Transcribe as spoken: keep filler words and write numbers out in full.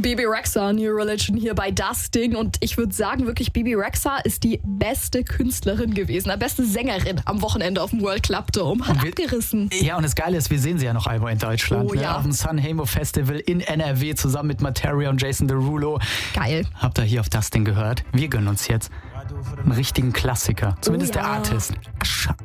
Bebe Rexha, New Religion hier bei Das Ding. Und ich würde sagen, wirklich, Bebe Rexha ist die beste Künstlerin gewesen, die beste Sängerin am Wochenende auf dem World Club Dome. Hat wir, abgerissen. Ja, und das Geile ist, wir sehen sie ja noch einmal in Deutschland. Oh, ne? ja. Auf dem Sanremo Festival in N R W zusammen mit Materia und Jason Derulo. Geil. Habt ihr hier auf Das Ding gehört? Wir gönnen uns jetzt einen richtigen Klassiker. Zumindest Oh, ja. der Artist. Ascha.